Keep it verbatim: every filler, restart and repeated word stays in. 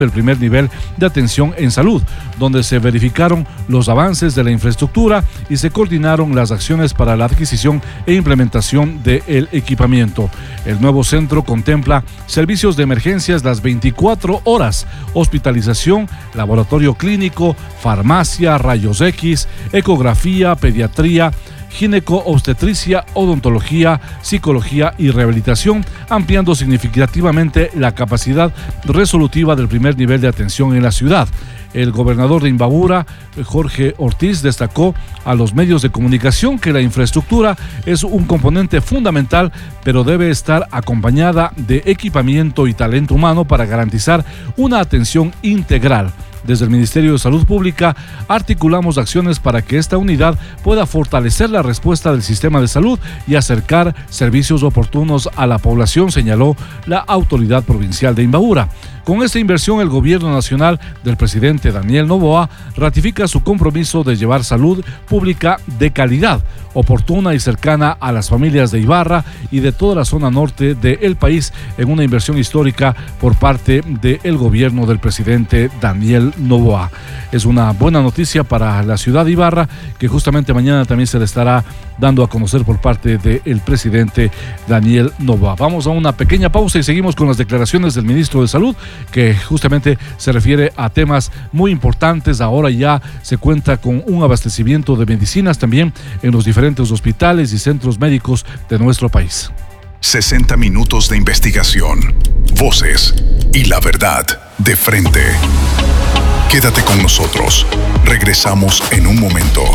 el primer nivel de atención en salud, donde se verificaron los avances de la infraestructura y se coordinaron las acciones para la adquisición e implementación del equipamiento. El nuevo centro contempla servicios de emergencias las veinticuatro horas, hospitalización, laboratorio clínico, farmacia, rayos X, ecografía, pediatría, gineco-obstetricia, odontología, psicología y rehabilitación, ampliando significativamente la capacidad resolutiva del primer nivel de atención en la ciudad. El gobernador de Imbabura, Jorge Ortiz, destacó a los medios de comunicación que la infraestructura es un componente fundamental, pero debe estar acompañada de equipamiento y talento humano para garantizar una atención integral. Desde el Ministerio de Salud Pública articulamos acciones para que esta unidad pueda fortalecer la respuesta del sistema de salud y acercar servicios oportunos a la población, señaló la autoridad provincial de Imbabura. Con esta inversión, el gobierno nacional del presidente Daniel Noboa ratifica su compromiso de llevar salud pública de calidad, oportuna y cercana a las familias de Ibarra y de toda la zona norte del país, en una inversión histórica por parte del gobierno del presidente Daniel Noboa. Es una buena noticia para la ciudad de Ibarra, que justamente mañana también se le estará dando a conocer por parte del presidente Daniel Noboa. Vamos a una pequeña pausa y seguimos con las declaraciones del ministro de Salud, que justamente se refiere a temas muy importantes. Ahora ya se cuenta con un abastecimiento de medicinas también en los diferentes hospitales y centros médicos de nuestro país. sesenta minutos de investigación, voces y la verdad de frente. Quédate con nosotros. Regresamos en un momento.